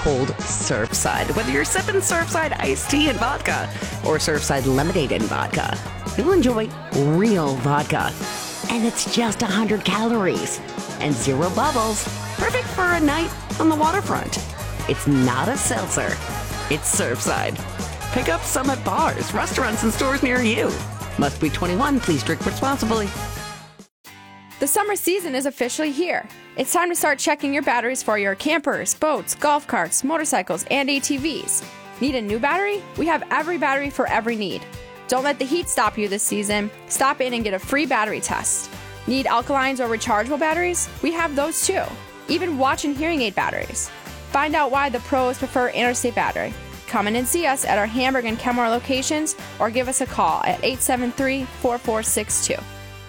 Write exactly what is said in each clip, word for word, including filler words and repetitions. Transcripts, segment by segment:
cold Surfside. Whether you're sipping Surfside iced tea and vodka or Surfside lemonade and vodka, you'll enjoy real vodka. And it's just one hundred calories and zero bubbles. Perfect for a night on the waterfront. It's not a seltzer. It's Surfside. Pick up some at bars, restaurants, and stores near you. Must be twenty-one. Please drink responsibly. The summer season is officially here. It's time to start checking your batteries for your campers, boats, golf carts, motorcycles, and A T Vs. Need a new battery? We have every battery for every need. Don't let the heat stop you this season. Stop in and get a free battery test. Need alkalines or rechargeable batteries? We have those too. Even watch and hearing aid batteries. Find out why the pros prefer Interstate Battery. Come in and see us at our Hamburg and Kenmore locations or give us a call at eight seven three, four four six two.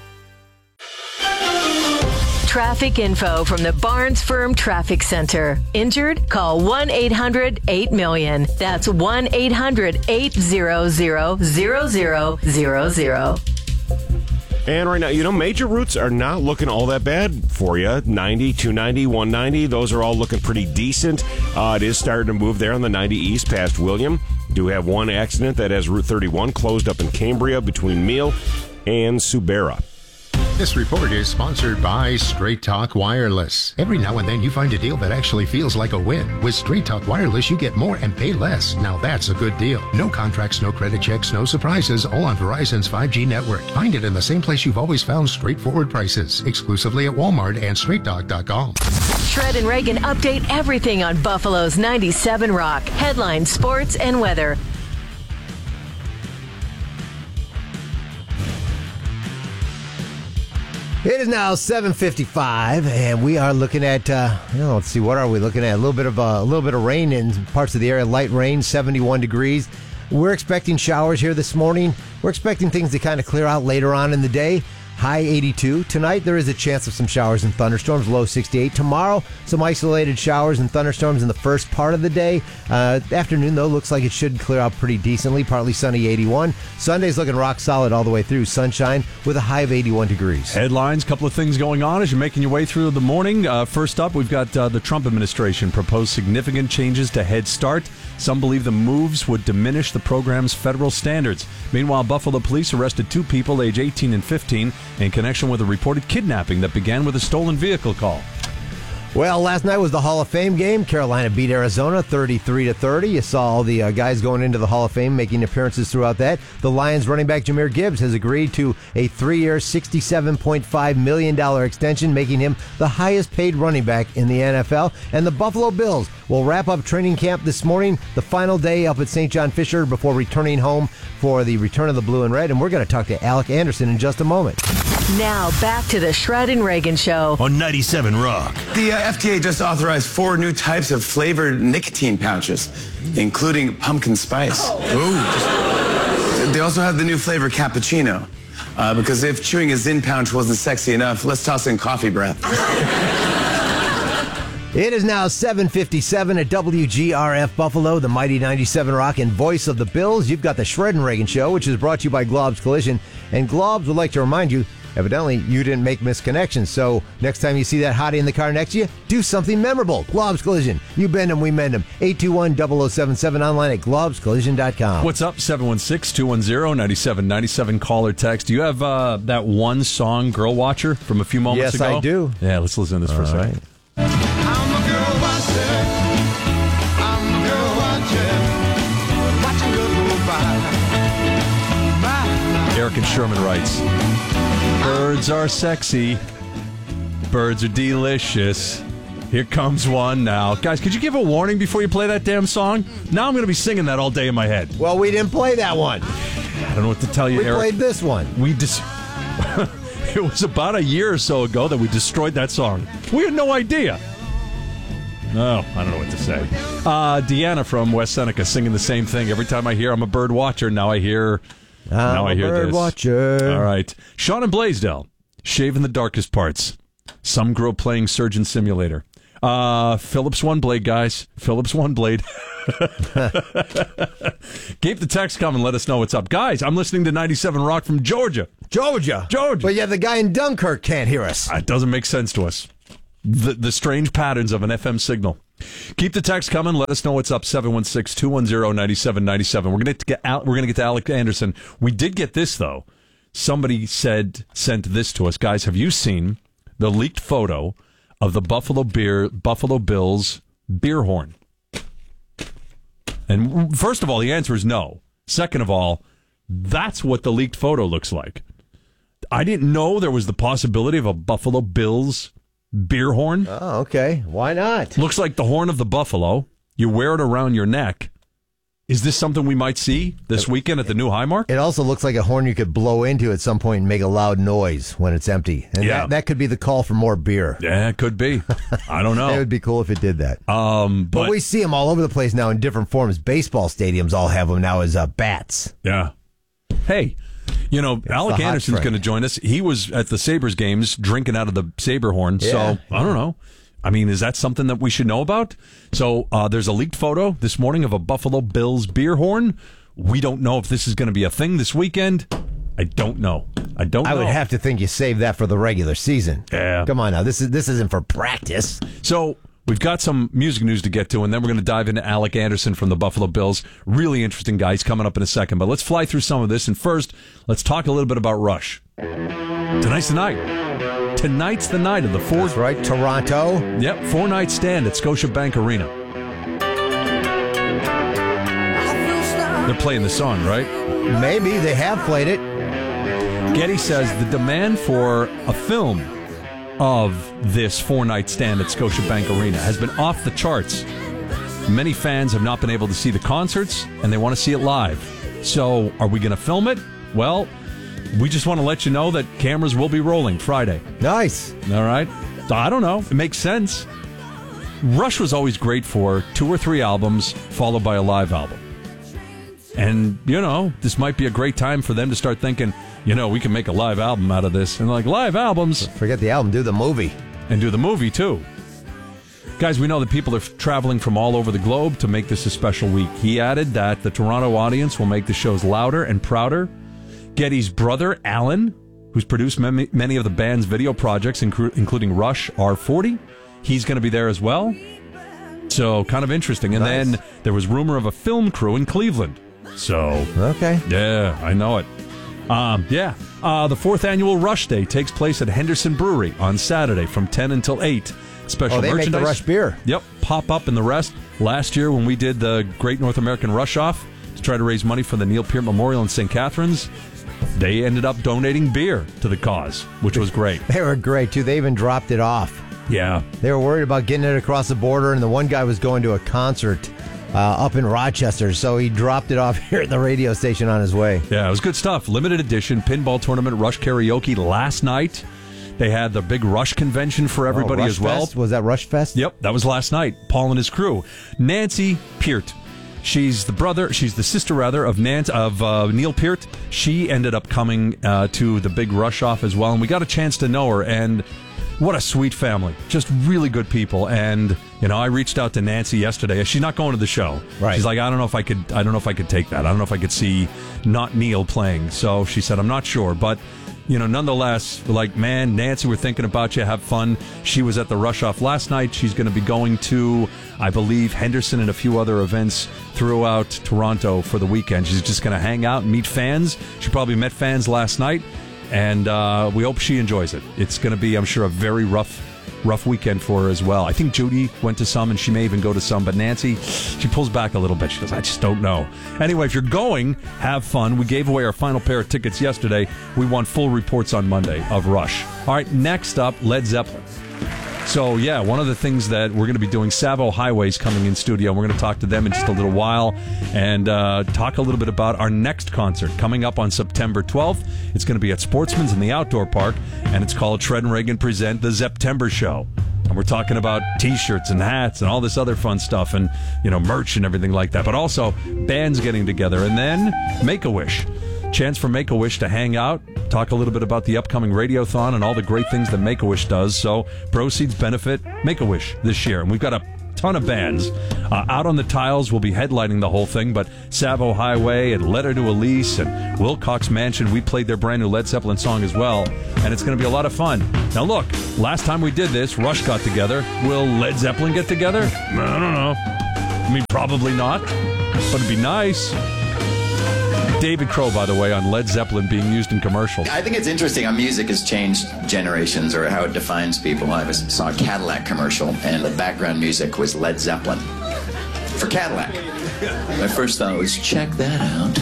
Traffic info from the Barnes Firm Traffic Center. Injured? Call one eight hundred eight million. That's one eight hundred eight hundred zero zero zero zero. And right now, you know, major routes are not looking all that bad for you. ninety, two ninety, one ninety, those are all looking pretty decent. Uh, it is starting to move there on the ninety East past William. Do have one accident that has Route thirty-one closed up in Cambria between Meal and Subera. This report is sponsored by Straight Talk Wireless. Every now and then you find a deal that actually feels like a win. With Straight Talk Wireless, you get more and pay less. Now that's a good deal. No contracts, no credit checks, no surprises, all on Verizon's five G network. Find it in the same place you've always found straightforward prices. Exclusively at Walmart and straight talk dot com. Shred and Reagan update everything on Buffalo's ninety-seven Rock. Headlines, sports, and weather. It is now seven fifty-five, and we are looking at. Uh, you know, let's see, what are we looking at? A little bit of uh, a little bit of rain in parts of the area. Light rain, seventy-one degrees. We're expecting showers here this morning. We're expecting things to kind of clear out later on in the day. High eighty-two. Tonight, there is a chance of some showers and thunderstorms, low sixty-eight. Tomorrow, some isolated showers and thunderstorms in the first part of the day. Uh, afternoon, though, looks like it should clear out pretty decently. Partly sunny, eighty-one. Sunday's looking rock solid all the way through. Sunshine with a high of eighty-one degrees. Headlines, couple of things going on as you're making your way through the morning. Uh, first up, we've got uh, the Trump administration proposed significant changes to Head Start. Some believe the moves would diminish the program's federal standards. Meanwhile, Buffalo police arrested two people, age eighteen and fifteen, in connection with a reported kidnapping that began with a stolen vehicle call. Well, last night was the Hall of Fame game. Carolina beat Arizona thirty-three to thirty. You saw all the uh, guys going into the Hall of Fame making appearances throughout that. The Lions running back Jahmyr Gibbs has agreed to a three-year, sixty-seven point five million dollars extension, making him the highest-paid running back in the N F L. And the Buffalo Bills will wrap up training camp this morning, the final day up at Saint John Fisher before returning home for the return of the blue and red. And we're going to talk to Alec Anderson in just a moment. Now, back to the Shred and Reagan Show on ninety-seven Rock. The uh, F D A just authorized four new types of flavored nicotine pouches, including pumpkin spice. Ooh. They also have the new flavor cappuccino. Uh, because if chewing a Zyn pouch wasn't sexy enough, let's toss in coffee breath. It is now seven fifty-seven at W G R F Buffalo, the mighty ninety-seven Rock and voice of the Bills. You've got the Shred and Reagan Show, which is brought to you by Glob's Collision. And Glob's would like to remind you, evidently, you didn't make misconnections. So next time you see that hottie in the car next to you, do something memorable. Glob's Collision. You bend them, we mend them. eight two one, zero zero seven seven, online at globs collision dot com. What's up? seven one six, two one zero, nine seven nine seven. Call or text. Do you have uh, that one song, Girl Watcher, from a few moments yes, ago? Yes, I do. Yeah, let's listen to this for All a second. Right. I'm a girl watcher. I'm a girl watcher. Watching girls go by. Eric and Sherman writes, birds are sexy. Birds are delicious. Here comes one now. Guys, could you give a warning before you play that damn song? Now I'm going to be singing that all day in my head. Well, we didn't play that one. I don't know what to tell you, we Eric. We played this one. We just... It was about a year or so ago that we destroyed that song. We had no idea. No, I don't know what to say. Uh, Deanna from West Seneca singing the same thing. Every time I hear I'm a bird watcher, now I hear... I'm now I hear a bird this. watcher. All right. Sean and Blaisdell, shaving the darkest parts. Some grow playing Surgeon Simulator. Uh, Phillips One Blade, guys. Phillips One Blade. Keep the text coming. Let us know what's up. Guys, I'm listening to ninety-seven Rock from Georgia. Georgia? Georgia. But yeah, the guy in Dunkirk can't hear us. It doesn't make sense to us. The, the strange patterns of an F M signal. Keep the text coming. Let us know what's up. seven one six, two one zero, nine seven nine seven. We're going to get Al- we're going to get to Alec Anderson. We did get this though. Somebody said sent this to us. Guys, have you seen the leaked photo of the Buffalo Beer Buffalo Bills beer horn? And first of all, the answer is no. Second of all, that's what the leaked photo looks like. I didn't know there was the possibility of a Buffalo Bills beer horn. Oh, okay. Why not? Looks like the horn of the buffalo. You wear it around your neck. Is this something we might see this weekend at the new Highmark? It also looks like a horn you could blow into at some point and make a loud noise when it's empty. And Yeah. that, that could be the call for more beer. Yeah, it could be. I don't know. It would be cool if it did that. Um, But, but, we see them all over the place now in different forms. Baseball stadiums all have them now as uh, bats. yeah. Hey, you know, Alec the hot Anderson's trend. going to join us. He was at the Sabres games drinking out of the Sabre horn. Yeah. So, I don't know. I mean, is that something that we should know about? So, uh, there's a leaked photo this morning of a Buffalo Bills beer horn. We don't know if this is going to be a thing this weekend. I don't know. I don't I know. would have to think you save that for the regular season. Yeah. Come on now. This is this isn't for practice. So we've got some music news to get to, and then we're going to dive into Alec Anderson from the Buffalo Bills. Really interesting guy. He's coming up in a second. But let's fly through some of this. And first, let's talk a little bit about Rush. Tonight's the night. Tonight's the night of the four. That's right. Toronto. Yep, four-night stand at Scotiabank Arena. They're playing the song, right? Maybe they have played it. Getty says the demand for a film of this four-night stand at Scotiabank Arena has been off the charts. Many fans have not been able to see the concerts, and they want to see it live. So, are we going to film it? Well, we just want to let you know that cameras will be rolling Friday. Nice. All right? I don't know. It makes sense. Rush was always great for two or three albums followed by a live album. And, you know, this might be a great time for them to start thinking, you know, we can make a live album out of this. And like, live albums. Forget the album. Do the movie. And do the movie, too. Guys, we know that people are traveling from all over the globe to make this a special week. He added that the Toronto audience will make the shows louder and prouder. Getty's brother, Alan, who's produced many, many of the band's video projects, inclu- including Rush R forty, he's going to be there as well. So, kind of interesting. And Nice. then there was rumor of a film crew in Cleveland. So, Okay. yeah, I know it. Um, yeah, uh, the fourth annual Rush Day takes place at Henderson Brewery on Saturday from ten until eight. Special Oh, they make merchandise. the Rush beer. Yep, pop up and the rest. Last year when we did the Great North American Rush Off to try to raise money for the Neil Peart Memorial in Saint Catharines, they ended up donating beer to the cause, which was great. They were great, too. They even dropped it off. Yeah. They were worried about getting it across the border, and the one guy was going to a concert uh, up in Rochester, so he dropped it off here at the radio station on his way. Yeah, it was good stuff. Limited edition pinball tournament, Rush Karaoke last night. They had the big Rush convention for everybody Oh, Rush as well. Fest? Was that Rush Fest? Yep, that was last night. Paul and his crew. Nancy Peart. She's the brother, she's the sister rather of Nance of uh, Neil Peart. She ended up coming uh, to the big Rush Off as well, and we got a chance to know her. And what a sweet family, just really good people. And you know, I reached out to Nancy yesterday. She's not going to the show. Right. She's like, I don't know if I could. I don't know if I could take that. I don't know if I could see not Neil playing. So she said, I'm not sure, but. You know, nonetheless, like, man, Nancy, we're thinking about you. Have fun. She was at the Rush Off last night. She's going to be going to, I believe, Henderson and a few other events throughout Toronto for the weekend. She's just going to hang out and meet fans. She probably met fans last night, and uh, we hope she enjoys it. It's going to be, I'm sure, a very rough rough weekend for her as well. I think Judy went to some, and she may even go to some, but Nancy, she pulls back a little bit. She goes, I just don't know. Anyway, if you're going, have fun. We gave away our final pair of tickets yesterday. We want full reports on Monday of Rush. All right, next up, Led Zeppelin. So, yeah, one of the things that we're going to be doing, Savo Highways coming in studio. We're going to talk to them in just a little while and uh, talk a little bit about our next concert coming up on September twelfth. It's going to be at Sportsman's in the Outdoor Park, and it's called Tread and Reagan Present the September Show. And we're talking about T-shirts and hats and all this other fun stuff and, you know, merch and everything like that. But also bands getting together. And then Make-A-Wish. Chance for Make-A-Wish to hang out, talk a little bit about the upcoming Radiothon and all the great things that Make-A-Wish does. So proceeds benefit Make-A-Wish this year. And we've got a ton of bands. Uh, Out on the Tiles will be headlining the whole thing, but Savo Highway and Letter to Elise and Wilcox Mansion, we played their brand new Led Zeppelin song as well, and it's going to be a lot of fun. Now look, last time we did this, Rush got together. Will Led Zeppelin get together? I don't know. I mean, probably not, but it'd be nice. David Crow, by the way, on Led Zeppelin being used in commercials. I think it's interesting how music has changed generations or how it defines people. I was, saw a Cadillac commercial, and the background music was Led Zeppelin for Cadillac. My first thought was, check that out.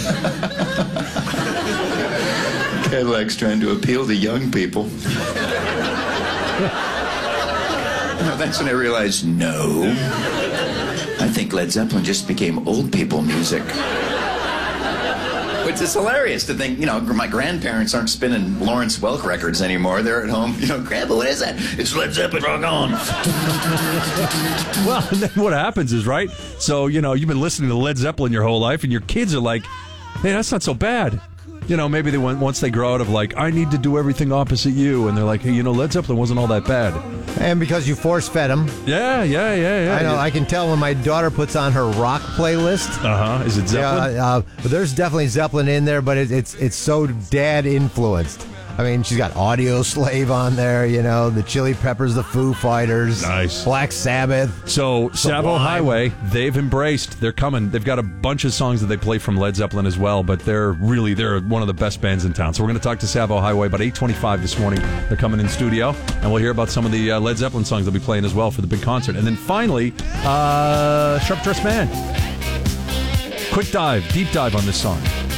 Cadillac's trying to appeal to young people. No, that's when I realized, no. I think Led Zeppelin just became old people music. Which is hilarious to think, you know, my grandparents aren't spinning Lawrence Welk records anymore. They're at home, you know, Grandpa, what is that? It's Led Zeppelin, rock on. Well, and then what happens is, right, so, you know, you've been listening to Led Zeppelin your whole life, and your kids are like, hey, that's not so bad. You know, maybe they went, once they grow out of, like, I need to do everything opposite you, and they're like, hey, you know, Led Zeppelin wasn't all that bad. And because you force-fed them. Yeah, yeah, yeah, yeah. I know, yeah. I can tell when my daughter puts on her rock playlist. Uh-huh, is it Zeppelin? Yeah, uh, there's definitely Zeppelin in there, but it, it's it's so dad-influenced. I mean, she's got Audio Slave on there, you know, the Chili Peppers, the Foo Fighters, nice, Black Sabbath. So, Savo Highway, they've embraced. They're coming. They've got a bunch of songs that they play from Led Zeppelin as well, but they're really, they're one of the best bands in town. So we're going to talk to Savo Highway about eight twenty-five this morning. They're coming in studio, and we'll hear about some of the uh, Led Zeppelin songs they'll be playing as well for the big concert. And then finally, uh, Sharp Dressed Man. Quick dive, deep dive on this song.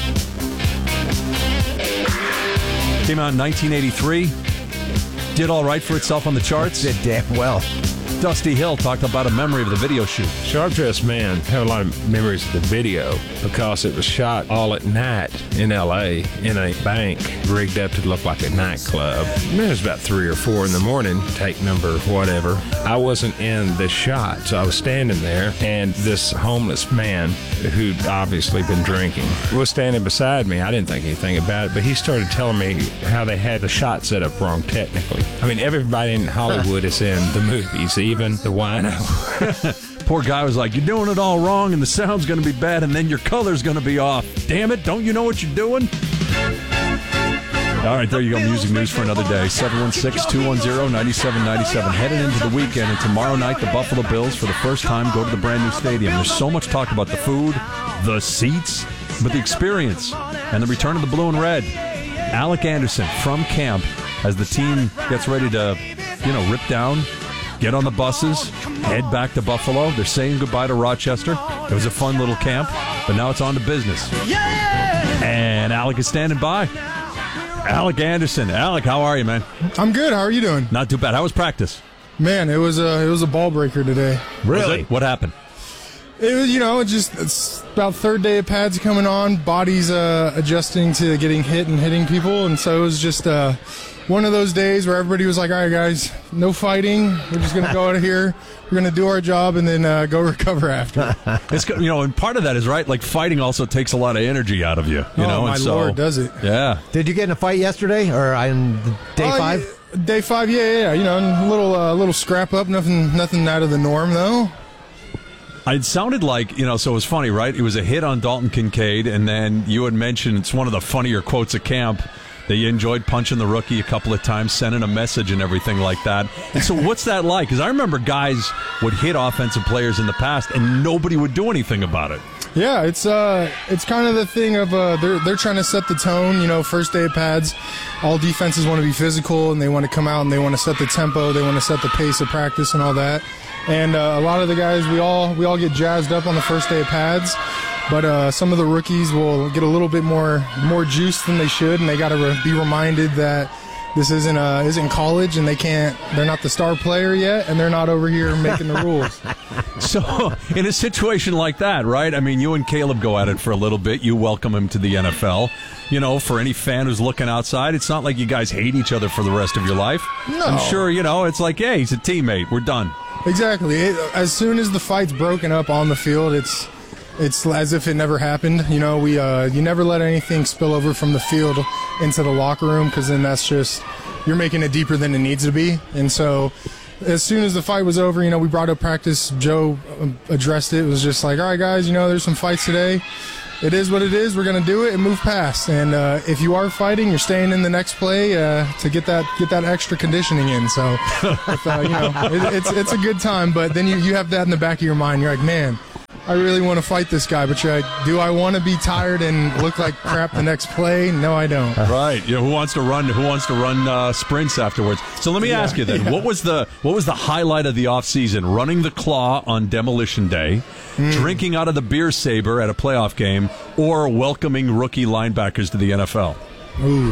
Came out in nineteen eighty-three. Did all right for itself on the charts. Did damn well. Dusty Hill talked about a memory of the video shoot. Sharp Dressed Man had a lot of memories of the video because it was shot all at night in L A in a bank rigged up to look like a nightclub. It was about three or four in the morning, take number whatever. I wasn't in the shot, so I was standing there, and this homeless man who'd obviously been drinking was standing beside me. I didn't think anything about it, but he started telling me how they had the shot set up wrong technically. I mean, everybody in Hollywood is in the movies, even the wino. Poor guy was like, you're doing it all wrong, and the sound's going to be bad, and then your color's going to be off. Damn it, don't you know what you're doing? All right, there you go. Music news for another day. seven one six, two one zero, nine seven nine seven. Heading into the weekend, and tomorrow night, the Buffalo Bills, for the first time, go to the brand new stadium. There's so much talk about the food, the seats, but the experience, and the return of the blue and red. Alec Anderson from camp, as the team gets ready to, you know, rip down, get on the buses, head back to Buffalo. They're saying goodbye to Rochester. It was a fun little camp, but now it's on to business. Yeah! And Alec is standing by. Alec Anderson. Alec, how are you, man? I'm good. How are you doing? Not too bad. How was practice? Man, it was a it was a ball breaker today. Really? What happened? It was, you know, it just it's about third day of pads coming on, bodies uh, adjusting to getting hit and hitting people, and so it was just uh, one of those days where everybody was like, "All right, guys, no fighting. We're just gonna go out of here. We're gonna do our job and then uh, go recover after." It's, you know, and part of that is right. Like fighting also takes a lot of energy out of you. You oh know, my and so, lord, does it? Yeah. Did you get in a fight yesterday or on day uh, five? Yeah, day five, yeah, yeah. You know, a little uh, little scrap up. Nothing, nothing out of the norm though. It sounded like, you know, so it was funny, right? It was a hit on Dalton Kincaid, and then you had mentioned it's one of the funnier quotes at camp that you enjoyed punching the rookie a couple of times, sending a message and everything like that. And so what's that like? Because I remember guys would hit offensive players in the past, and nobody would do anything about it. Yeah, it's uh, it's kind of the thing of uh, they're they're trying to set the tone. You know, first day of pads, all defenses want to be physical and they want to come out and they want to set the tempo, they want to set the pace of practice and all that. And uh, a lot of the guys, we all we all get jazzed up on the first day of pads, but uh, some of the rookies will get a little bit more more juice than they should, and they got to re- be reminded that this isn't uh, isn't college, and they can't. They're not the star player yet, and they're not over here making the rules. So, in a situation like that, right? I mean, you and Caleb go at it for a little bit. You welcome him to the N F L. You know, for any fan who's looking outside, it's not like you guys hate each other for the rest of your life. No. I'm sure, you know, it's like, hey, he's a teammate. We're done. Exactly. It, as soon as the fight's broken up on the field, it's it's as if it never happened. You know, we uh, you never let anything spill over from the field into the locker room, because then that's just, you're making it deeper than it needs to be. And so as soon as the fight was over, you know, we brought up practice. Joe um, addressed it. It was just like, all right, guys, you know, there's some fights today. It is what it is. We're going to do it and move past. And uh, if you are fighting, you're staying in the next play uh, to get that get that extra conditioning in. So, if, uh, you know, it, it's it's a good time. But then you, you have that in the back of your mind. You're like, man, I really want to fight this guy. But you're like, do I want to be tired and look like crap the next play? No, I don't. Right. You know, who wants to run? Who wants to run uh, sprints afterwards? So let me Yeah, ask you then: yeah. what was the what was the highlight of the offseason? Running the claw on demolition day, Mm. drinking out of the beer saber at a playoff game, or welcoming rookie linebackers to the N F L? Ooh.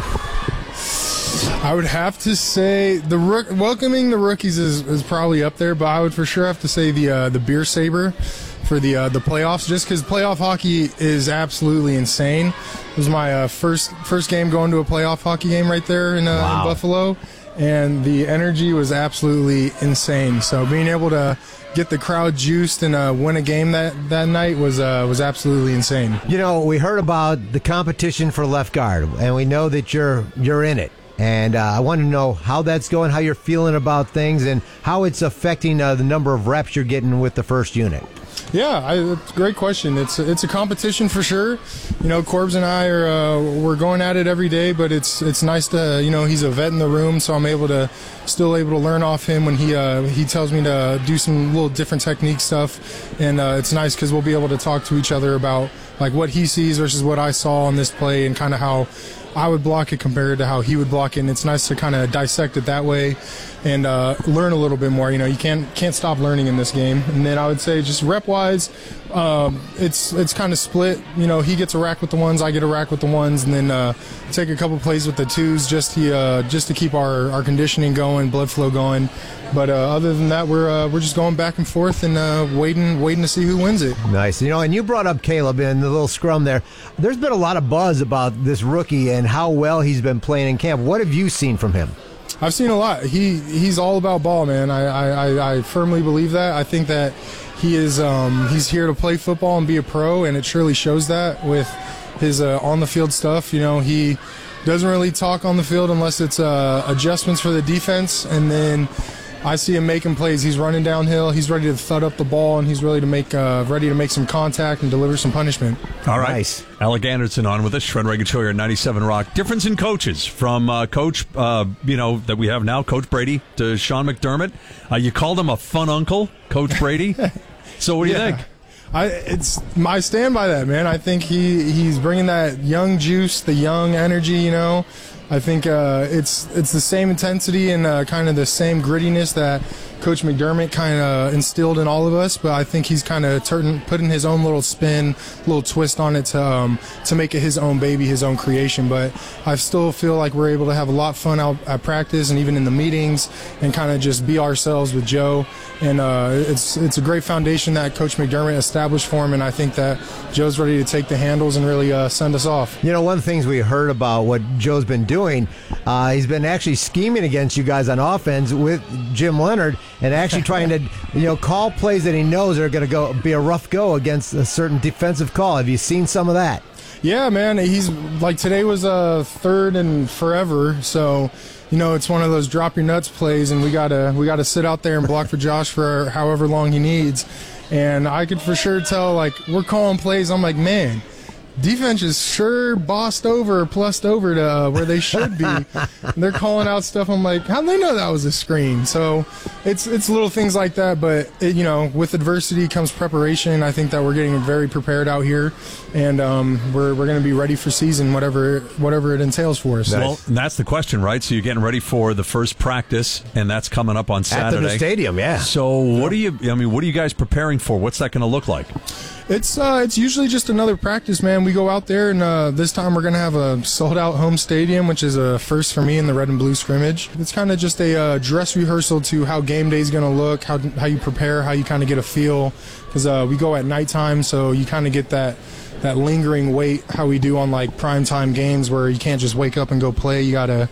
I would have to say the rook, welcoming the rookies is, is probably up there, but I would for sure have to say the uh, the beer saber for the uh, the playoffs, just because playoff hockey is absolutely insane. It was my uh, first first game going to a playoff hockey game right there in, uh, Wow. in Buffalo, and the energy was absolutely insane. So being able to get the crowd juiced and uh, win a game that, that night was uh, was absolutely insane. You know, we heard about the competition for left guard, and we know that you're you're in it. And uh, I want to know how that's going, how you're feeling about things, and how it's affecting uh, the number of reps you're getting with the first unit. Yeah, I, it's a great question. It's a, it's a competition for sure. You know, Corbs and I are uh, we're going at it every day, but it's it's nice to you know he's a vet in the room, so I'm able to still able to learn off him when he uh, he tells me to do some little different technique stuff, and uh, it's nice because we'll be able to talk to each other about like what he sees versus what I saw on this play and kind of how I would block it compared to how he would block it. And it's nice to kind of dissect it that way and uh, learn a little bit more. You know, you can't can't stop learning in this game. And then I would say just rep wise, um, it's it's kind of split. You know, he gets a rack with the ones, I get a rack with the ones, and then uh, take a couple plays with the twos just to uh, just to keep our, our conditioning going, blood flow going. But uh, other than that, we're uh, we're just going back and forth and uh, waiting waiting to see who wins it. Nice. You know, and you brought up Caleb in the little scrum there. There's been a lot of buzz about this rookie and how well he's been playing in camp. What have you seen from him? I've seen a lot. He he's all about ball, man. I I, I firmly believe that. I think that he is um, he's here to play football and be a pro, and it surely shows that with his uh, on the field stuff. You know, he doesn't really talk on the field unless it's uh, adjustments for the defense, and then I see him making plays. He's running downhill. He's ready to thud up the ball, and he's ready to make uh, ready to make some contact and deliver some punishment. All right. Nice. Alec Anderson on with us, Shred Reagan Show here at ninety-seven Rock. Difference in coaches from uh, Coach, uh, you know, that we have now, Coach Brady, to Sean McDermott. Uh, you called him a fun uncle, Coach Brady. So what do you Yeah. think? I it's I stand by that, man. I think he he's bringing that young juice, the young energy. You know, I think uh, it's it's the same intensity and uh, kind of the same grittiness that Coach McDermott kind of instilled in all of us, but I think he's kind of turn, putting his own little spin, little twist on it to um, to make it his own baby, his own creation. But I still feel like we're able to have a lot of fun out at practice and even in the meetings and kind of just be ourselves with Joe. And uh, it's it's a great foundation that Coach McDermott established for him, and I think that Joe's ready to take the handles and really uh, send us off. You know, one of the things we heard about what Joe's been doing, uh, he's been actually scheming against you guys on offense with Jim Leonard and actually trying to, you know, call plays that he knows are going to go be a rough go against a certain defensive call. Have you seen some of that? Yeah, man. He's like today was a uh, third and forever, so you know it's one of those drop your nuts plays, and we gotta we gotta sit out there and block for Josh for however long he needs. And I could for sure tell, like we're calling plays. I'm like, man, defense is sure bossed over, plussed over to uh, where they should be. They're calling out stuff. I'm like, how'd they know that was a screen? So it's it's little things like that. But, it, you know, with adversity comes preparation. I think that we're getting very prepared out here. And um, we're we're going to be ready for season, whatever whatever it entails for us. Well, that's the question, right? So you're getting ready for the first practice, and that's coming up on Saturday. At the new stadium, yeah. So what are you, I mean, what are you guys preparing for? What's that going to look like? It's uh, it's usually just another practice, man. We go out there, and uh, this time we're going to have a sold-out home stadium, which is a first for me in the red and blue scrimmage. It's kind of just a uh, dress rehearsal to how game day is going to look, how how you prepare, how you kind of get a feel, because uh, we go at nighttime, so you kind of get that that lingering weight, how we do on like primetime games where you can't just wake up and go play. You gotta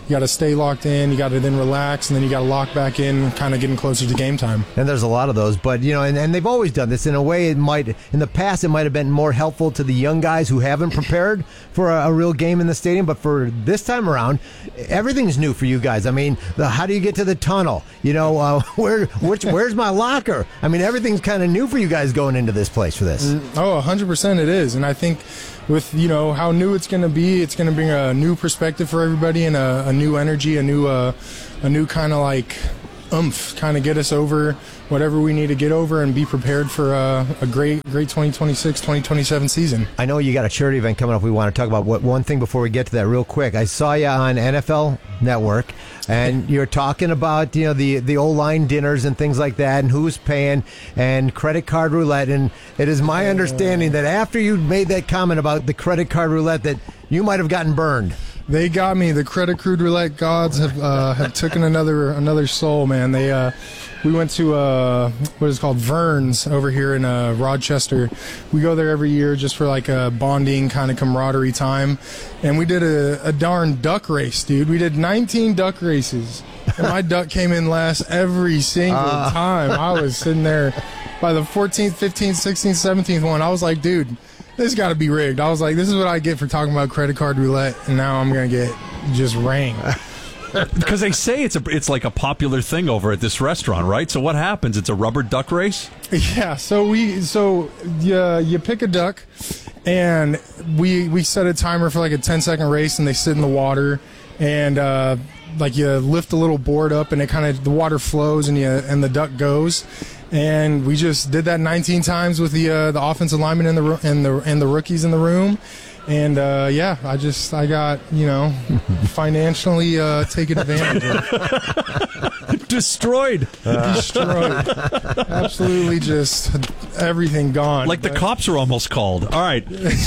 you got to stay locked in. You got to then relax, and then you got to lock back in, kind of getting closer to game time. And there's a lot of those, but you know, and, and they've always done this in a way. It might, in the past, it might have been more helpful to the young guys who haven't prepared for a, a real game in the stadium. But for this time around, everything's new for you guys. I mean, the, how do you get to the tunnel? You know, uh, where, which, where's my locker? I mean, everything's kind of new for you guys going into this place for this. Oh, one hundred percent it is, and I think with, you know, how new it's going to be, it's going to bring a new perspective for everybody and a, a new energy, a new, uh, a new kind of like oomph, kind of get us over whatever we need to get over and be prepared for uh, a great, great twenty twenty-six, twenty twenty-seven season. I know you got a charity event coming up we want to talk about. What one thing before we get to that real quick. I saw you on N F L Network, and you're talking about, you know, the, the O-line dinners and things like that and who's paying and credit card roulette. And it is my understanding that after you made that comment about the credit card roulette that you might have gotten burned. They got me. The credit card roulette gods have uh, have taken another another soul, man. They uh, we went to uh, what is it called Vern's over here in uh, Rochester. We go there every year just for like a bonding kind of camaraderie time, and we did a, a darn duck race, dude. We did nineteen duck races, and my duck came in last every single uh. time. I was sitting there by the fourteenth, fifteenth, sixteenth, seventeenth one. I was like, dude, this got to be rigged. I was like, this is what I get for talking about credit card roulette, and now I'm going to get just rang. Because they say it's a it's like a popular thing over at this restaurant, right? So what happens? It's a rubber duck race? Yeah, so we so you, you pick a duck, and we we set a timer for like a ten second race, and they sit in the water, and uh, like you lift a little board up, and it kind of the water flows, and you and the duck goes. And we just did that nineteen times with the uh, the offensive linemen in the and the and the rookies in the room, and uh, yeah, I just I got, you know, financially uh, taken advantage of. Destroyed, uh. destroyed, absolutely, just everything gone. Like but. The cops are almost called. All right,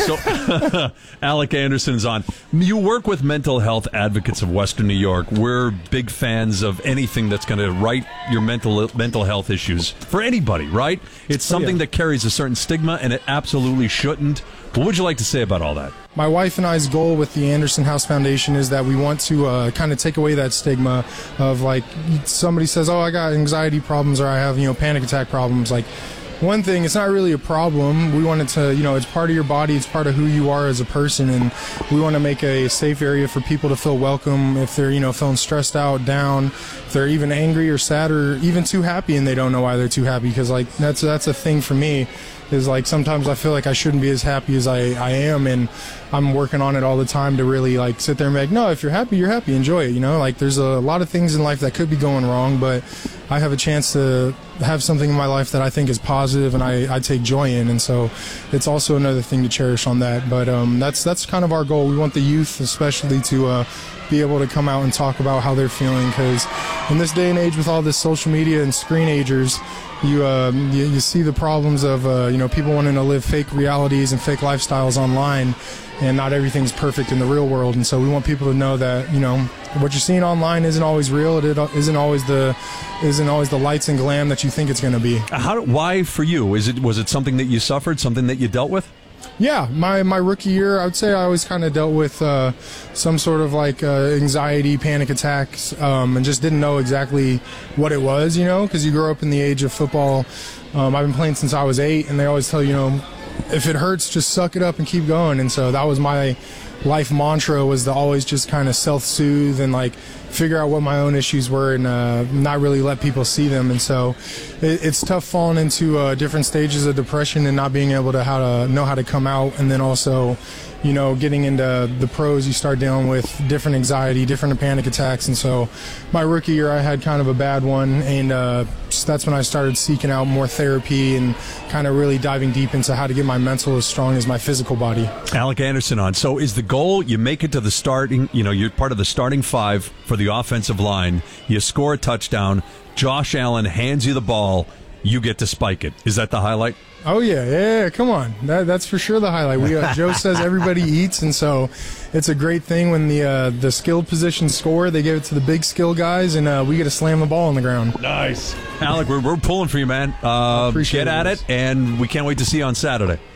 so Alec Anderson's on. You work with mental health advocates of Western New York. We're big fans of anything that's going to right your mental mental health issues for anybody, right? It's something oh, yeah. that carries a certain stigma, and it absolutely shouldn't. What would you like to say about all that? My wife and I's goal with the Anderson House Foundation is that we want to uh, kind of take away that stigma of, like, somebody says, oh, I got anxiety problems, or I have, you know, panic attack problems. Like, one thing, it's not really a problem. We want it to, you know, it's part of your body, it's part of who you are as a person, and we want to make a safe area for people to feel welcome if they're, you know, feeling stressed out, down, if they're even angry or sad or even too happy and they don't know why they're too happy, because, like, that's that's a thing for me. Is like sometimes I feel like I shouldn't be as happy as I, I am, and I'm working on it all the time to really like sit there and be like, no, if you're happy, you're happy, enjoy it, you know? Like there's a lot of things in life that could be going wrong, but I have a chance to have something in my life that I think is positive and I, I take joy in, and so it's also another thing to cherish on that. But um, that's that's kind of our goal. We want the youth especially to uh, be able to come out and talk about how they're feeling, because in this day and age with all this social media and screenagers, You, uh, you you see the problems of uh, you know, people wanting to live fake realities and fake lifestyles online, and not everything's perfect in the real world. And so we want people to know that, you know, what you're seeing online isn't always real. It isn't always the isn't always the lights and glam that you think it's going to be. How? Why for you? Is it was it something that you suffered? Something that you dealt with? Yeah, my, my rookie year, I would say I always kind of dealt with uh, some sort of like uh, anxiety, panic attacks, um, and just didn't know exactly what it was, you know, because you grow up in the age of football. Um, I've been playing since I was eight, and they always tell you, you know, if it hurts, just suck it up and keep going. And so that was my life mantra, was to always just kind of self-soothe and like figure out what my own issues were, and uh, not really let people see them. And so it, it's tough falling into uh, different stages of depression and not being able to how to know how to come out. And then also, you know, getting into the pros, you start dealing with different anxiety, different panic attacks. And so my rookie year, I had kind of a bad one, and uh, that's when I started seeking out more therapy and kind of really diving deep into how to get my mental as strong as my physical body. Alec Anderson on. So is the goal, you make it to the starting, you know, you're part of the starting five for the offensive line, you score a touchdown, Josh Allen hands you the ball, you get to spike it. Is that the highlight? Oh, yeah, yeah, come on. That, that's for sure the highlight. We uh, Joe says everybody eats, and so it's a great thing when the uh, the skilled positions score. They give it to the big skill guys, and uh, we get to slam the ball on the ground. Nice. Alec, we're, we're pulling for you, man. Uh, get at it, and we can't wait to see you on Saturday.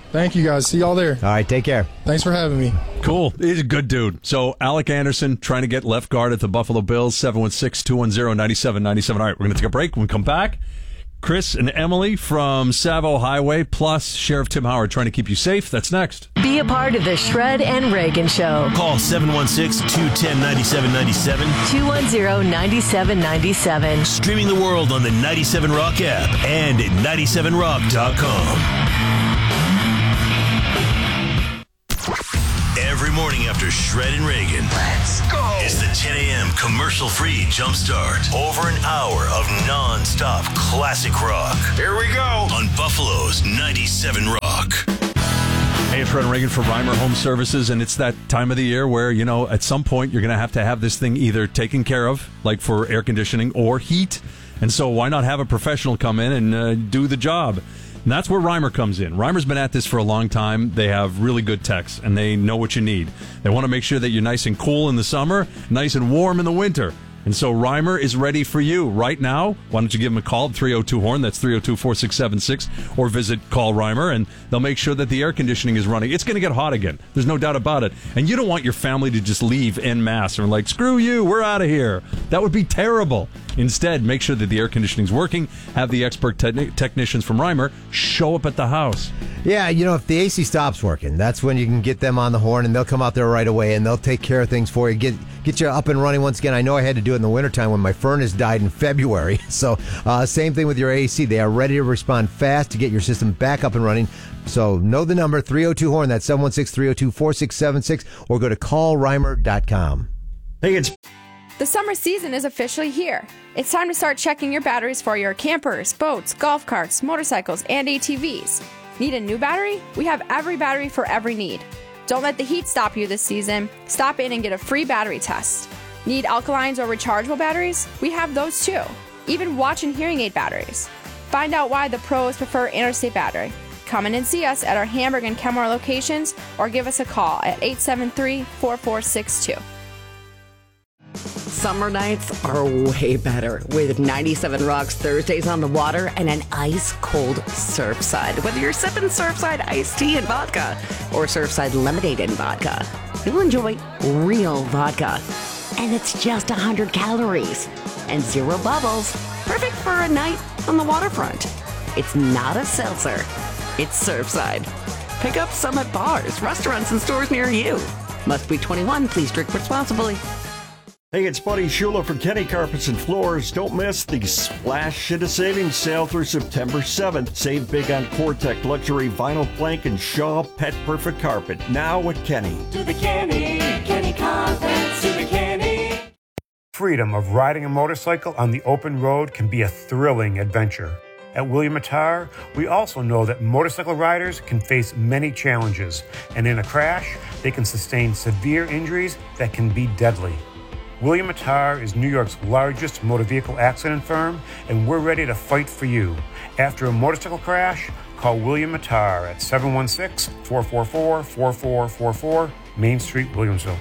Thank you, guys. See y'all there. All right, take care. Thanks for having me. Cool. He's a good dude. So, Alec Anderson trying to get left guard at the Buffalo Bills, seven one six, two one zero, nine seven nine seven. All right, we're going to take a break. When we come back, Chris and Emily from Savo Highway, plus Sheriff Tim Howard trying to keep you safe. That's next. Be a part of the Shred and Reagan Show. Call seven one six, two one zero, nine seven nine seven. two one zero, nine seven nine seven. Streaming the world on the ninety-seven Rock app and at ninety-seven rock dot com. Every morning after Shred and Reagan. Let's go. It's the ten a.m. commercial-free jumpstart. Over an hour of non-stop classic rock. Here we go. On Buffalo's ninety-seven Rock. Hey, it's Shred and Reagan for Reimer Home Services, and it's that time of the year where, you know, at some point you're going to have to have this thing either taken care of, like for air conditioning, or heat. And so why not have a professional come in and uh, do the job? And that's where Reimer comes in. Reimer's been at this for a long time. They have really good techs, and they know what you need. They want to make sure that you're nice and cool in the summer, nice and warm in the winter. And so Reimer is ready for you right now. Why don't you give them a call at three oh two horn, that's three oh two, four six seven six, or visit Call Reimer, and they'll make sure that the air conditioning is running. It's going to get hot again. There's no doubt about it. And you don't want your family to just leave en masse and like, screw you, we're out of here. That would be terrible. Instead, make sure that the air conditioning is working. Have the expert te- technicians from Reimer show up at the house. Yeah, you know, if the A C stops working, that's when you can get them on the horn, and they'll come out there right away, and they'll take care of things for you, get get you up and running once again. I know I had to do it in the wintertime when my furnace died in February. So uh, same thing with your A C. They are ready to respond fast to get your system back up and running. So know the number, three oh two horn, that's seven one six, three oh two, four six seven six, or go to call reimer dot com. Hey, it's... The summer season is officially here. It's time to start checking your batteries for your campers, boats, golf carts, motorcycles, and A T Vs. Need a new battery? We have every battery for every need. Don't let the heat stop you this season. Stop in and get a free battery test. Need alkalines or rechargeable batteries? We have those too. Even watch and hearing aid batteries. Find out why the pros prefer Interstate Battery. Come in and see us at our Hamburg and Kenmore locations, or give us a call at eight seven three, four four six two. Summer nights are way better with ninety-seven Rock's Thursdays on the Water and an ice-cold Surfside. Whether you're sipping Surfside iced tea and vodka or Surfside lemonade and vodka, you'll enjoy real vodka. And it's just one hundred calories and zero bubbles. Perfect for a night on the waterfront. It's not a seltzer. It's Surfside. Pick up some at bars, restaurants, and stores near you. Must be twenty-one. Please drink responsibly. Hey, it's Buddy Shula from Kenny Carpets and Floors. Don't miss the Splash Shit of Savings sale through September seventh. Save big on Cortec Luxury Vinyl Plank and Shaw Pet Perfect Carpet. Now at Kenny. To the Kenny, Kenny Carpets, to the Kenny. Freedom of riding a motorcycle on the open road can be a thrilling adventure. At William Attar, we also know that motorcycle riders can face many challenges, and in a crash, they can sustain severe injuries that can be deadly. William Attar is New York's largest motor vehicle accident firm, and we're ready to fight for you. After a motorcycle crash, call William Attar at seven one six, four four four, four four four four, Main Street, Williamsville.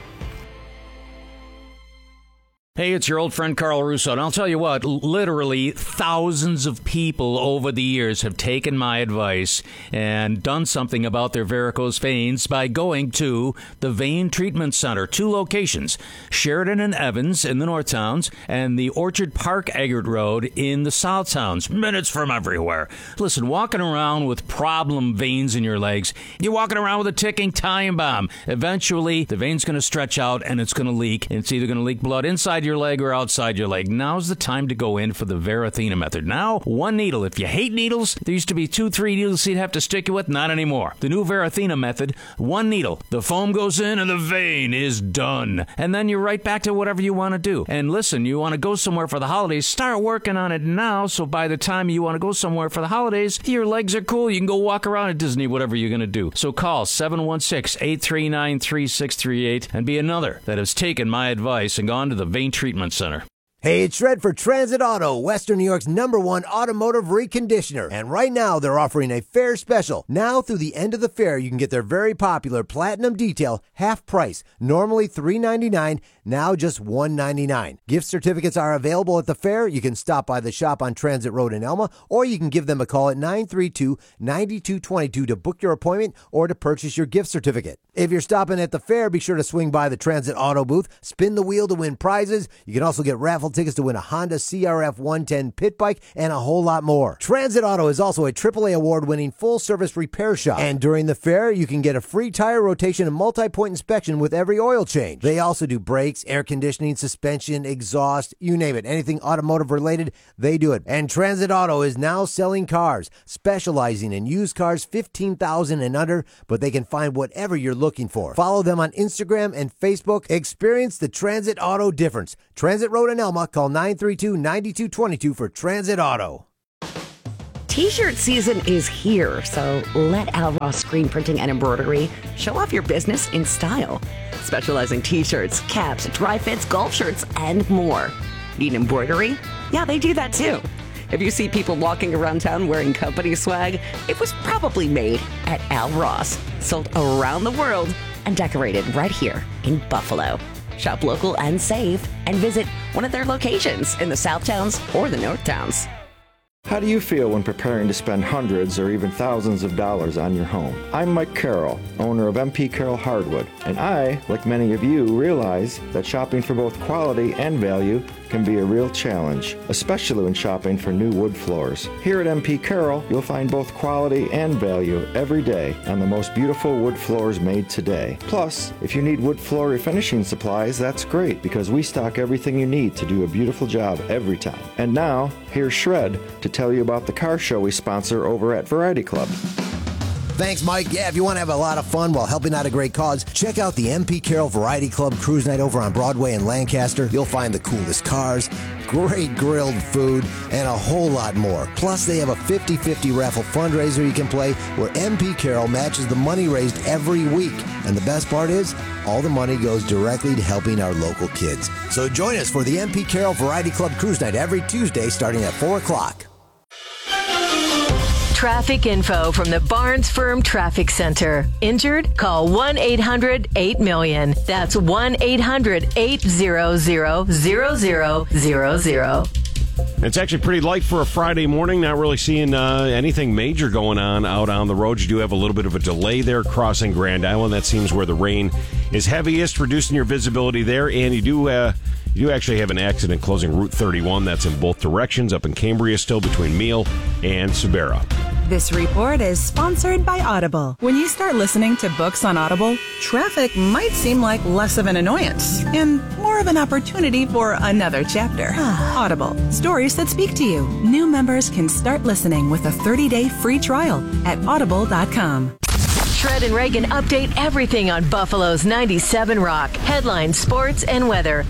Hey, it's your old friend Carl Russo, and I'll tell you what, literally thousands of people over the years have taken my advice and done something about their varicose veins by going to the Vein Treatment Center. Two locations, Sheridan and Evans in the North Towns, and the Orchard Park Eggert Road in the South Towns, minutes from everywhere. Listen, walking around with problem veins in your legs, you're walking around with a ticking time bomb. Eventually, the vein's going to stretch out and it's going to leak. It's either going to leak blood inside your leg or outside your leg. Now's the time to go in for the Verathena method. Now, one needle. If you hate needles, there used to be two, three needles you'd have to stick it with. Not anymore. The new Verathena method, one needle. The foam goes in and the vein is done. And then you're right back to whatever you want to do. And listen, you want to go somewhere for the holidays, start working on it now, so by the time you want to go somewhere for the holidays, your legs are cool. You can go walk around at Disney, whatever you're going to do. So call seven one six, eight three nine, three six three eight and be another that has taken my advice and gone to the Vein Treatment Center. Hey, it's Shred for Transit Auto, Western New York's number one automotive reconditioner. And right now, they're offering a fair special. Now through the end of the fair, you can get their very popular Platinum Detail half price. Normally three ninety-nine, now just one ninety-nine. Gift certificates are available at the fair. You can stop by the shop on Transit Road in Elma, or you can give them a call at nine three two, nine two two two to book your appointment or to purchase your gift certificate. If you're stopping at the fair, be sure to swing by the Transit Auto booth, spin the wheel to win prizes. You can also get raffle tickets to win a Honda C R F one ten pit bike and a whole lot more. Transit Auto is also a triple A award-winning full-service repair shop. And during the fair, you can get a free tire rotation and multi-point inspection with every oil change. They also do brakes, air conditioning, suspension, exhaust, you name it. Anything automotive-related, they do it. And Transit Auto is now selling cars, specializing in used cars fifteen thousand dollars and under, but they can find whatever you're looking for. Follow them on Instagram and Facebook. Experience the Transit Auto difference. Transit Road in Elma. Call nine three two, nine two two two for Transit Auto. T-shirt season is here, so let Al Ross Screen Printing and Embroidery show off your business in style. Specializing T-shirts, caps, dry fits, golf shirts, and more. Need embroidery? Yeah, they do that too. If you see people walking around town wearing company swag, it was probably made at Al Ross, sold around the world, and decorated right here in Buffalo. Shop local and save, and visit one of their locations in the South Towns or the North Towns. How do you feel when preparing to spend hundreds or even thousands of dollars on your home? I'm Mike Carroll, owner of M P Carroll Hardwood, and I, like many of you, realize that shopping for both quality and value can be a real challenge, especially when shopping for new wood floors. Here at M P Carroll, you'll find both quality and value every day on the most beautiful wood floors made today. Plus, if you need wood floor refinishing supplies, that's great because we stock everything you need to do a beautiful job every time. And now, here's Shred to tell you about the car show we sponsor over at Variety Club. Thanks, Mike. Yeah, if you want to have a lot of fun while helping out a great cause, check out the M P Carroll Variety Club Cruise Night over on Broadway in Lancaster. You'll find the coolest cars, great grilled food, and a whole lot more. Plus, they have a fifty-fifty raffle fundraiser you can play where M P Carroll matches the money raised every week. And the best part is, all the money goes directly to helping our local kids. So join us for the M P Carroll Variety Club Cruise Night every Tuesday starting at four o'clock. Traffic info from the Barnes Firm Traffic Center. Injured? Call one eight hundred eight million. That's one eight hundred eight hundred zero zero zero zero. It's actually pretty light for a Friday morning. Not really seeing uh, anything major going on out on the road. You do have a little bit of a delay there crossing Grand Island. That seems where the rain is heaviest, reducing your visibility there. And you do uh, you do actually have an accident closing Route thirty-one. That's in both directions up in Cambria still between Meal and Sabera. This report is sponsored by Audible. When you start listening to books on Audible, traffic might seem like less of an annoyance and more of an opportunity for another chapter. Audible, stories that speak to you. New members can start listening with a thirty-day free trial at audible dot com. Shred and Reagan update everything on Buffalo's ninety-seven Rock. Headlines, sports, and weather.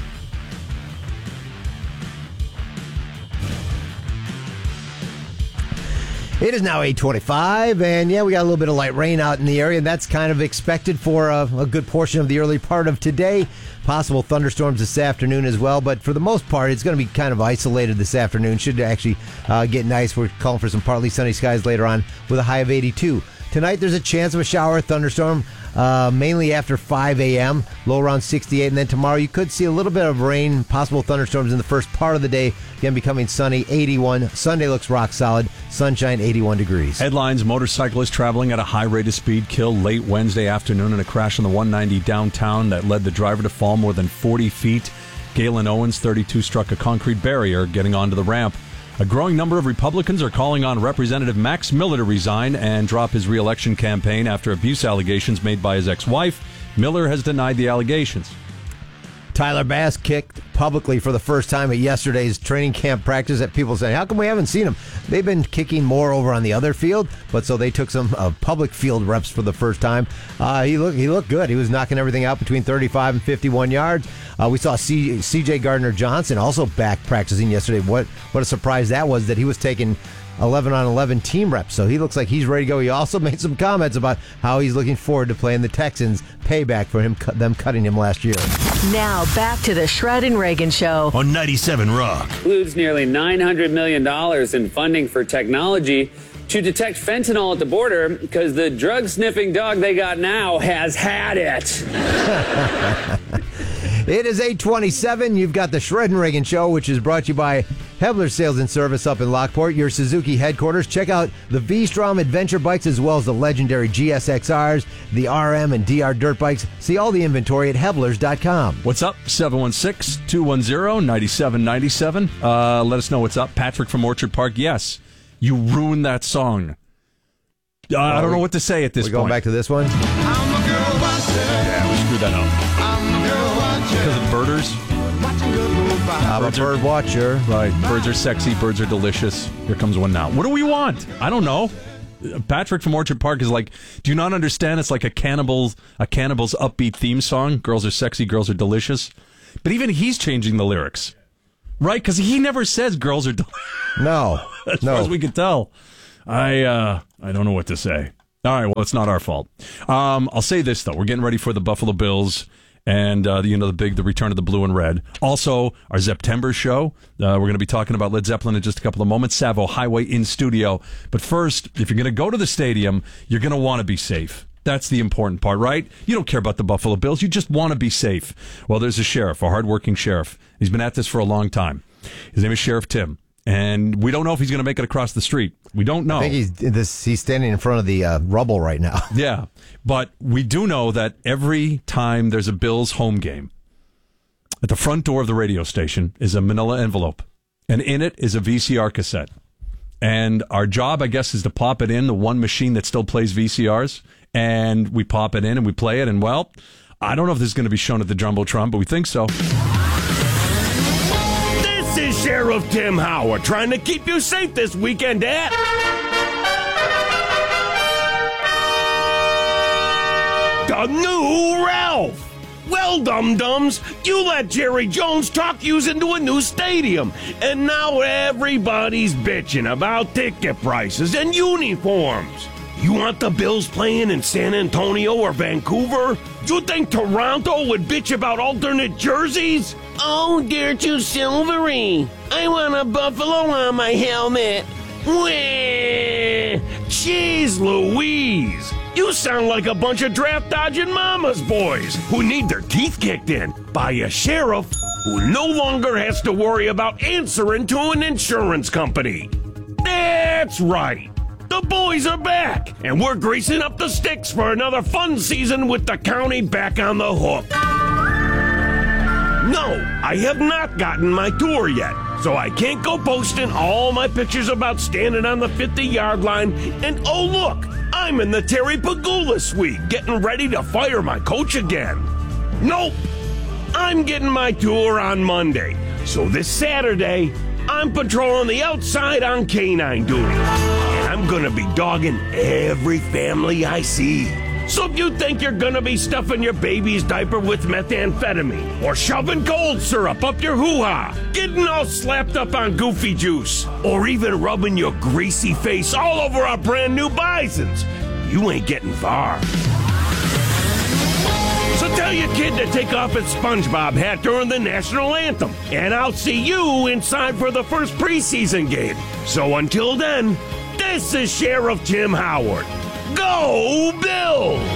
It is now eight twenty-five, and yeah, we got a little bit of light rain out in the area. That's kind of expected for a, a good portion of the early part of today. Possible thunderstorms this afternoon as well, but for the most part, it's going to be kind of isolated this afternoon. Should actually uh, get nice. We're calling for some partly sunny skies later on with a high of eighty-two. Tonight, there's a chance of a shower or thunderstorm, uh, mainly after five a.m., low around sixty-eight. And then tomorrow, you could see a little bit of rain, possible thunderstorms in the first part of the day. Again, becoming sunny, eighty-one. Sunday looks rock solid, sunshine, eighty-one degrees. Headlines, motorcyclist traveling at a high rate of speed killed late Wednesday afternoon in a crash on the one ninety downtown that led the driver to fall more than forty feet. Galen Owens, thirty-two, struck a concrete barrier getting onto the ramp. A growing number of Republicans are calling on Representative Max Miller to resign and drop his re-election campaign after abuse allegations made by his ex-wife. Miller has denied the allegations. Tyler Bass kicked publicly for the first time at yesterday's training camp practice. That people saying, how come we haven't seen him? They've been kicking more over on the other field, but so they took some uh, public field reps for the first time. Uh, he looked he looked good. He was knocking everything out between thirty-five and fifty-one yards. Uh, we saw C- C.J. Gardner-Johnson also back practicing yesterday. What what a surprise that was that he was taking eleven on eleven team reps. So he looks like he's ready to go. He also made some comments about how he's looking forward to playing the Texans. Payback for him them cutting him last year. Now back to the Shred and Reagan Show on ninety-seven Rock. Includes nearly nine hundred million dollars in funding for technology to detect fentanyl at the border because the drug-sniffing dog they got now has had it. It is eight twenty-seven. You've got the Shred and Reagan Show, which is brought to you by Hebler Sales and Service up in Lockport, your Suzuki headquarters. Check out the V-Strom adventure bikes as well as the legendary G S X Rs, the R M and D R dirt bikes. See all the inventory at Heblers dot com. What's up? seven one six, two one zero, nine seven nine seven. Uh, let us know what's up. Patrick from Orchard Park. Yes, you ruined that song. Uh, I don't know what to say at this we point. going back to this one? Yeah, we screwed that up. Because of birders? I'm birds a bird are, watcher. Right. Birds are sexy. Birds are delicious. Here comes one now. What do we want? I don't know. Patrick from Orchard Park is like, do you not understand? It's like a cannibal's, a cannibal's upbeat theme song. Girls are sexy. Girls are delicious. But even he's changing the lyrics. Right? Because he never says girls are delicious. No. As no. far as we can tell. I, uh, I don't know what to say. All right. Well, it's not our fault. Um, I'll say this, though. We're getting ready for the Buffalo Bills. And, uh, you know, the big, the return of the blue and red. Also, our September show. Uh, we're going to be talking about Led Zeppelin in just a couple of moments. Savo Highway in studio. But first, if you're going to go to the stadium, you're going to want to be safe. That's the important part, right? You don't care about the Buffalo Bills. You just want to be safe. Well, there's a sheriff, a hardworking sheriff. He's been at this for a long time. His name is Sheriff Tim. And we don't know if he's going to make it across the street. We don't know. I think he's this. He's standing in front of the uh, rubble right now. Yeah, but we do know that every time there's a Bills home game, at the front door of the radio station is a manila envelope, and in it is a V C R cassette. And our job, I guess, is to pop it in, the one machine that still plays V C Rs, and we pop it in and we play it, and, well, I don't know if this is going to be shown at the Jumbotron, but we think so. This is Sheriff Tim Howard trying to keep you safe this weekend at the new Ralph. Well, dum-dums, you let Jerry Jones talk you into a new stadium, and now everybody's bitching about ticket prices and uniforms. You want the Bills playing in San Antonio or Vancouver? You think Toronto would bitch about alternate jerseys? Oh, they're too silvery. I want a buffalo on my helmet. Wah! Jeez Louise! You sound like a bunch of draft-dodging mama's boys who need their teeth kicked in by a sheriff who no longer has to worry about answering to an insurance company. That's right. The boys are back, and we're greasing up the sticks for another fun season with the county back on the hook. No, I have not gotten my tour yet, so I can't go posting all my pictures about standing on the fifty-yard line and, oh, look, I'm in the Terry Pagula suite getting ready to fire my coach again. Nope, I'm getting my tour on Monday, so this Saturday, I'm patrolling the outside on canine duty. And I'm gonna be dogging every family I see. So if you think you're gonna be stuffing your baby's diaper with methamphetamine, or shoving cold syrup up your hoo-ha, getting all slapped up on Goofy Juice, or even rubbing your greasy face all over our brand new Bisons, you ain't getting far. So tell your kid to take off its SpongeBob hat during the national anthem, and I'll see you inside for the first preseason game. So until then, this is Sheriff Tim Howard. Go Bills!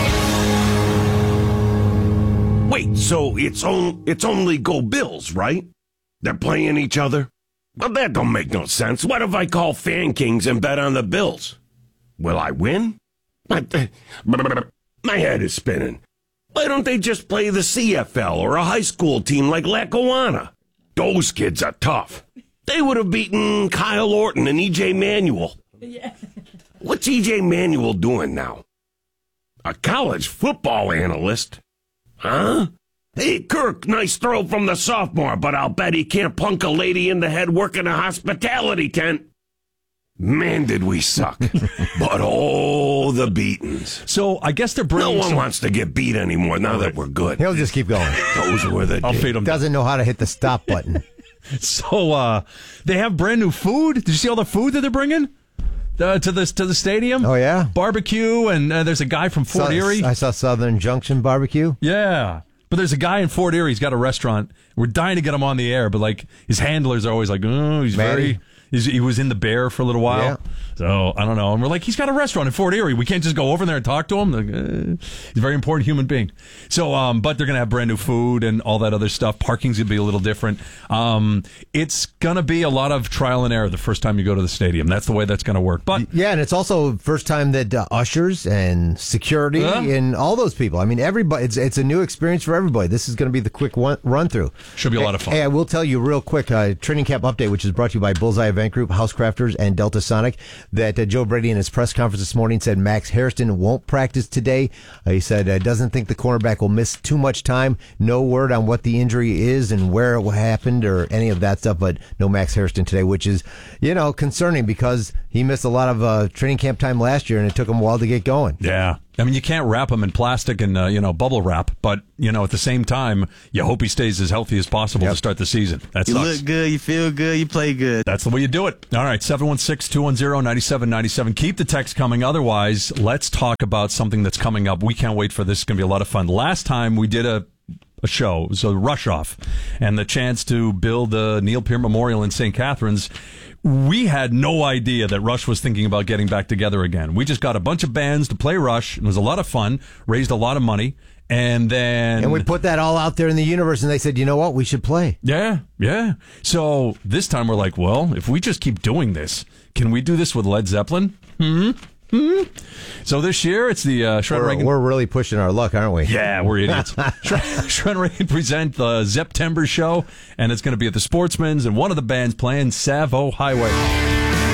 Wait, so it's on, it's only Go Bills, right? They're playing each other? Well, that don't make no sense. What if I call Fan Kings and bet on the Bills? Will I win? My, my head is spinning. Why don't they just play the C F L or a high school team like Lackawanna? Those kids are tough. They would have beaten Kyle Orton and E J Manuel. Yeah. What's E J Manuel doing now? A college football analyst? Huh? Hey, Kirk, nice throw from the sophomore, but I'll bet he can't plunk a lady in the head working a hospitality tent. Man, did we suck. But oh, the beatings. So I guess they're bringing No one some... wants to get beat anymore now that we're good. He'll just keep going. Those were the I'll days. fade him. Doesn't know how to hit the stop button. So uh, they have brand new food. Did you see all the food that they're bringing uh, to the to the stadium? Oh yeah, barbecue, and uh, there's a guy from Fort saw, Erie. I saw Southern Junction barbecue. Yeah, but But there's a guy in Fort Erie. He's got a restaurant. We're dying to get him on the air, but like his handlers are always like, oh, he's Matty. very. He's, he was in the Bear for a little while. Yeah. So I don't know. And we're like, he's got a restaurant in Fort Erie. We can't just go over there and talk to him. Like, eh. He's a very important human being. So, um, but they're going to have brand new food and all that other stuff. Parking's going to be a little different. Um, it's going to be a lot of trial and error the first time you go to the stadium. That's the way that's going to work. But yeah, and it's also first time that uh, ushers and security Yeah. and all those people. I mean, everybody. It's it's a new experience for everybody. This is going to be the quick one, run through. Should be a lot of fun. Hey, I will tell you real quick. Uh, training camp update, which is brought to you by Bullseye Event Group, Housecrafters, and Delta Sonic. That uh, Joe Brady in his press conference this morning said Max Hairston won't practice today. Uh, he said uh, doesn't think the cornerback will miss too much time. No word on what the injury is and where it happened or any of that stuff. But no Max Hairston today, which is you know concerning because he missed a lot of uh, training camp time last year and it took him a while to get going. Yeah. I mean, you can't wrap him in plastic and, uh, you know, bubble wrap, but, you know, at the same time, you hope he stays as healthy as possible to start the season. That You sucks. look good, you feel good, you play good. That's the way you do it. All right, seven one six, two one zero, nine seven nine seven. Keep the text coming. Otherwise, let's talk about something that's coming up. We can't wait for this. It's going to be a lot of fun. Last time we did a a show, it was a rush off, and the chance to build a Neil Peart Memorial in Saint Catharines. We had no idea that Rush was thinking about getting back together again. We just got a bunch of bands to play Rush. It was a lot of fun, raised a lot of money, and then... And we put that all out there in the universe, and they said, you know what, we should play. Yeah, yeah. So this time we're like, well, if we just keep doing this, can we do this with Led Zeppelin? Hmm? Hmm? So this year, it's the uh, Shred We're, Reagan... we're really pushing our luck, aren't we? Yeah, we're idiots. Shred, Shred Reagan present the September show, and it's going to be at the Sportsman's, and one of the bands playing Savo Highway.